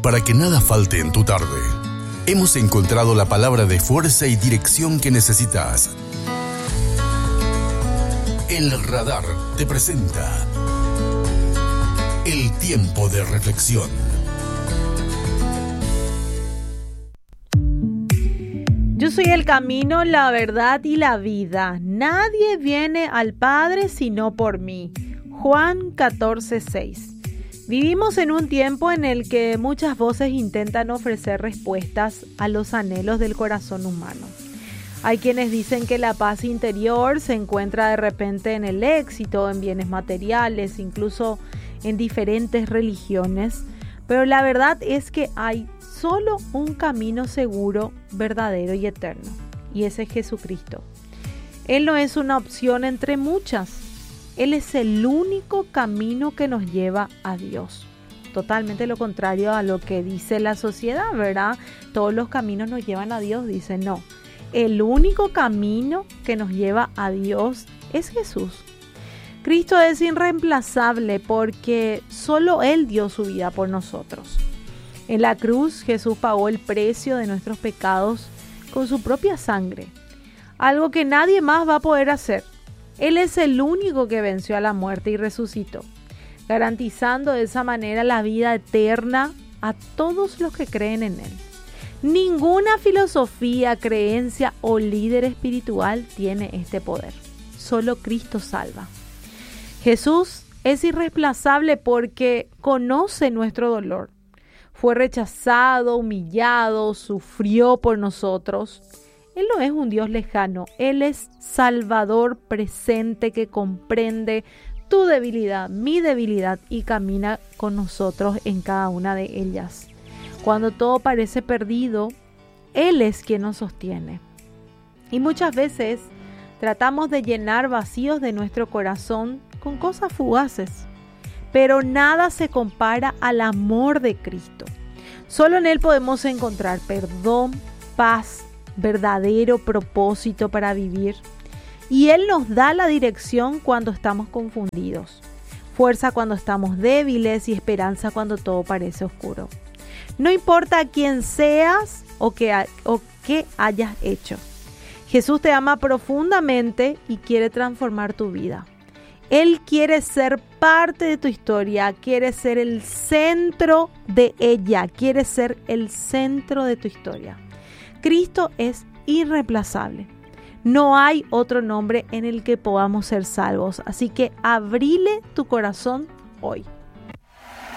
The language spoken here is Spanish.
para que nada falte en tu tarde. Hemos encontrado la palabra de fuerza y dirección que necesitas. El Radar te presenta el tiempo de reflexión. Yo soy el camino, la verdad y la vida. Nadie viene al Padre sino por mí. Juan 14:6. Vivimos en un tiempo en el que muchas voces intentan ofrecer respuestas a los anhelos del corazón humano. Hay quienes dicen que la paz interior se encuentra de repente en el éxito, en bienes materiales, incluso en diferentes religiones, pero la verdad es que hay solo un camino seguro, verdadero y eterno, y ese es Jesucristo. Él no es una opción entre muchas. Él es el único camino que nos lleva a Dios. Totalmente lo contrario a lo que dice la sociedad, ¿verdad? Todos los caminos nos llevan a Dios, dice no. El único camino que nos lleva a Dios es Jesús. Cristo es irreemplazable porque solo Él dio su vida por nosotros. En la cruz Jesús pagó el precio de nuestros pecados con su propia sangre. Algo que nadie más va a poder hacer. Él es el único que venció a la muerte y resucitó, garantizando de esa manera la vida eterna a todos los que creen en Él. Ninguna filosofía, creencia o líder espiritual tiene este poder. Solo Cristo salva. Jesús es irreemplazable porque conoce nuestro dolor. Fue rechazado, humillado, sufrió por nosotros. Él no es un Dios lejano, Él es Salvador presente que comprende tu debilidad, mi debilidad y camina con nosotros en cada una de ellas. Cuando todo parece perdido, Él es quien nos sostiene. Y muchas veces tratamos de llenar vacíos de nuestro corazón con cosas fugaces, pero nada se compara al amor de Cristo. Solo en Él podemos encontrar perdón, paz, verdadero propósito para vivir. Y Él nos da la dirección cuando estamos confundidos, fuerza cuando estamos débiles y esperanza cuando todo parece oscuro. No importa quién seas o qué hayas hecho. Jesús te ama profundamente y quiere transformar tu vida. Él quiere ser parte de tu historia, quiere ser el centro de ella, quiere ser el centro de tu historia. Cristo es irreemplazable. No hay otro nombre en el que podamos ser salvos, así que abrile tu corazón hoy.